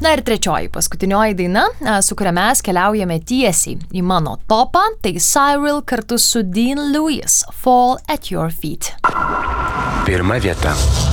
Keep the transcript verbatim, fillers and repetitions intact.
Na ir trečioji, paskutinioji daina, su kuria mes keliaujame tiesiai į mano topą, tai Cyril kartu su Dean Lewis, Fall at Your Feet. Pirma vieta.